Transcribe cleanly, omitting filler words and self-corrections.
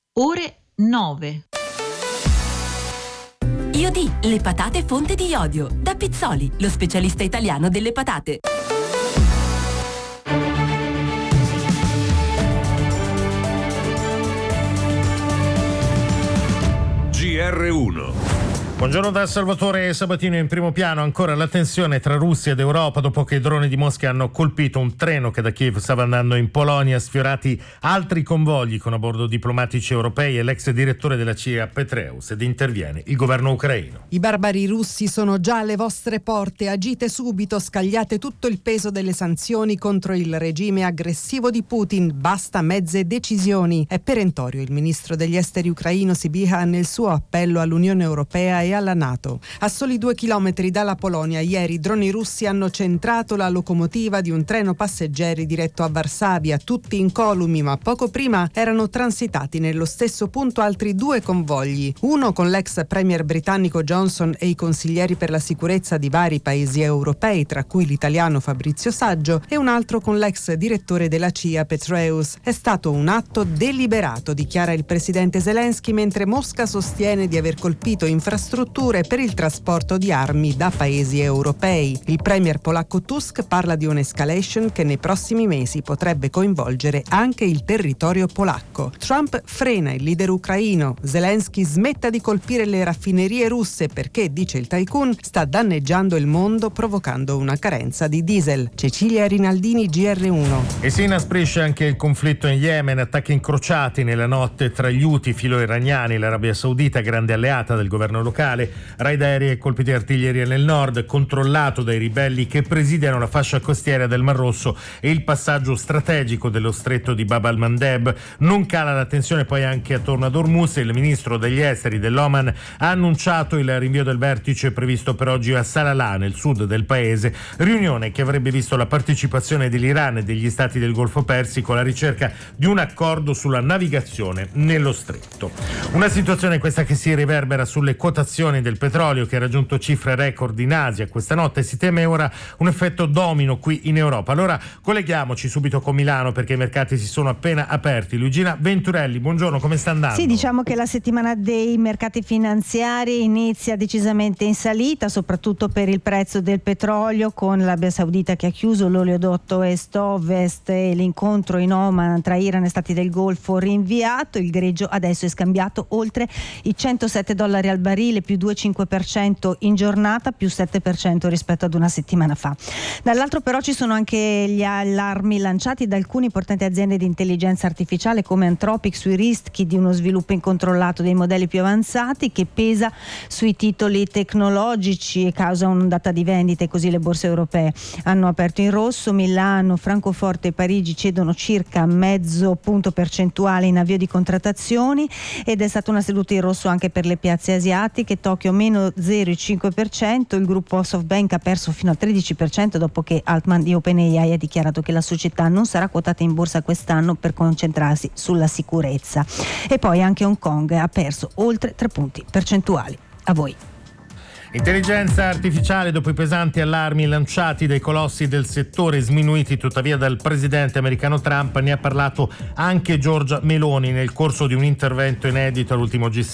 ore 9. Iodi, le patate fonte di iodio. Da Pizzoli, lo specialista italiano delle patate. GR1. Buongiorno da Salvatore Sabatino. In primo piano ancora la tensione tra Russia ed Europa dopo che i droni di Mosca hanno colpito un treno che da Kiev stava andando in Polonia, sfiorati altri convogli con a bordo diplomatici europei e l'ex direttore della CIA Petraeus, ed interviene il governo ucraino. I barbari russi sono già alle vostre porte, agite subito, scagliate tutto il peso delle sanzioni contro il regime aggressivo di Putin, basta mezze decisioni. È perentorio il ministro degli esteri ucraino Sybiha nel suo appello all'Unione Europea e alla NATO. A soli 2 chilometri dalla Polonia, ieri droni russi hanno centrato la locomotiva di un treno passeggeri diretto a Varsavia, tutti incolumi, ma poco prima erano transitati nello stesso punto altri 2 convogli, uno con l'ex premier britannico Johnson e i consiglieri per la sicurezza di vari paesi europei, tra cui l'italiano Fabrizio Saggio, e un altro con l'ex direttore della CIA Petraeus. È stato un atto deliberato, dichiara il presidente Zelensky, mentre Mosca sostiene di aver colpito infrastrutture per il trasporto di armi da paesi europei. Il premier polacco Tusk parla di un'escalation che nei prossimi mesi potrebbe coinvolgere anche il territorio polacco. Trump frena il leader ucraino. Zelensky smetta di colpire le raffinerie russe perché, dice il tycoon, sta danneggiando il mondo provocando una carenza di diesel. Cecilia Rinaldini, GR1. E si inasprisce anche il conflitto in Yemen, attacchi incrociati nella notte tra gli Houthi filo-iraniani, l'Arabia Saudita, grande alleata del governo locale, raid aerei e colpi di artiglieria nel nord, controllato dai ribelli che presidiano la fascia costiera del Mar Rosso e il passaggio strategico dello stretto di Bab al-Mandeb. Non cala la tensione poi anche attorno ad Hormuz. Il ministro degli esteri dell'Oman ha annunciato il rinvio del vertice previsto per oggi a Salalah, nel sud del paese, riunione che avrebbe visto la partecipazione dell'Iran e degli stati del Golfo Persico alla ricerca di un accordo sulla navigazione nello stretto. Una situazione questa che si riverbera sulle quotazioni del petrolio, che ha raggiunto cifre record in Asia questa notte. Si teme ora un effetto domino qui in Europa. Allora colleghiamoci subito con Milano, perché i mercati si sono appena aperti. Luigina Venturelli, buongiorno, come sta andando? Sì, diciamo che la settimana dei mercati finanziari inizia decisamente in salita, soprattutto per il prezzo del petrolio, con l'Arabia Saudita che ha chiuso l'oleodotto est-ovest e l'incontro in Oman tra Iran e stati del Golfo rinviato. Il greggio adesso è scambiato oltre i $107 al barile, più 2,5% in giornata, più 7% rispetto ad una settimana fa. Dall'altro però ci sono anche gli allarmi lanciati da alcune importanti aziende di intelligenza artificiale come Anthropic sui rischi di uno sviluppo incontrollato dei modelli più avanzati, che pesa sui titoli tecnologici e causa un'ondata di vendite, così le borse europee hanno aperto in rosso. Milano, Francoforte e Parigi cedono circa mezzo punto percentuale in avvio di contrattazioni, ed è stata una seduta in rosso anche per le piazze asiatiche. Tokyo meno 0,5%, il gruppo SoftBank ha perso fino al 13% dopo che Altman di OpenAI ha dichiarato che la società non sarà quotata in borsa quest'anno per concentrarsi sulla sicurezza. E poi anche Hong Kong ha perso oltre 3 punti percentuali. A voi. Intelligenza artificiale, dopo i pesanti allarmi lanciati dai colossi del settore, sminuiti tuttavia dal presidente americano Trump, ne ha parlato anche Giorgia Meloni nel corso di un intervento inedito all'ultimo G7.